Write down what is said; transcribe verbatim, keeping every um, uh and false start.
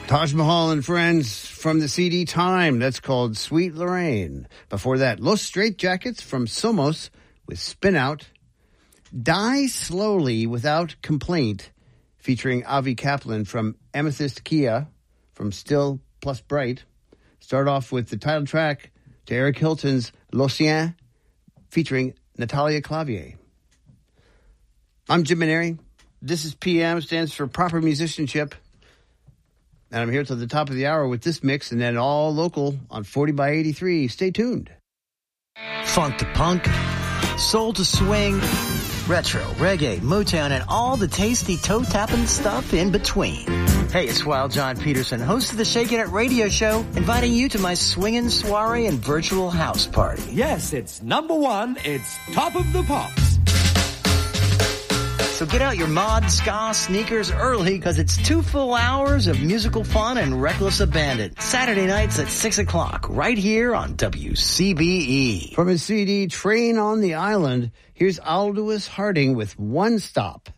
Taj Mahal and Friends from the C D Time. That's called Sweet Lorraine. Before that, Los Straitjackets from Somos with Spin Out. Die Slowly Without Complaint featuring Avi Kaplan from Amethyst Kia from Still Plus Bright. Start off with the title track to Eric Hilton's L'Océan featuring Natalia Clavier. I'm Jim Maneri. This is P M, stands for Proper Musicianship. And I'm here till the top of the hour with this mix and then all local on forty by eighty-three. Stay tuned. Funk to punk, soul to swing, retro, reggae, Motown, and all the tasty toe-tapping stuff in between. Hey, it's Wild John Peterson, host of the Shakin' It radio show, inviting you to my swinging soiree and virtual house party. Yes, it's number one. It's Top of the Pops. So get out your mod, ska, sneakers early, because it's two full hours of musical fun and reckless abandon. Saturday nights at six o'clock, right here on W C B E. From his C D, Train on the Island, here's Aldous Harding with One Stop.